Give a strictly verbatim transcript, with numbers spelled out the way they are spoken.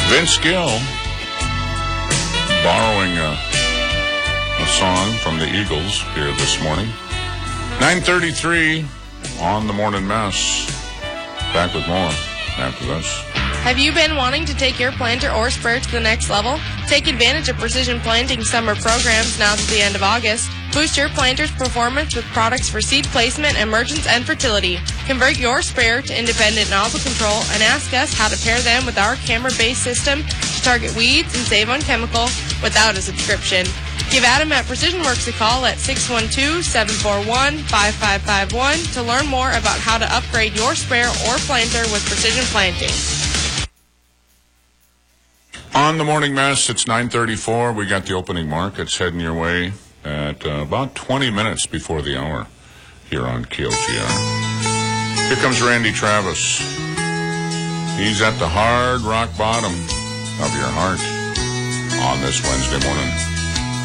Vince Gill borrowing a, a song from the Eagles here this morning. nine thirty-three on the Morning Mess. Back with more after this. Have you been wanting to take your planter or sprayer to the next level? Take advantage of Precision Planting summer programs now to the end of August. Boost your planter's performance with products for seed placement, emergence, and fertility. Convert your sprayer to independent nozzle control and ask us how to pair them with our camera-based system to target weeds and save on chemical without a subscription. Give Adam at Precision Works a call at six one two, seven four one, five five five one to learn more about how to upgrade your sprayer or planter with Precision Planting. On the Morning Mess, it's nine thirty-four. We got the opening markets heading your way at uh, about twenty minutes before the hour here on K O G R. Here comes Randy Travis. He's at the hard rock bottom of your heart on this Wednesday morning.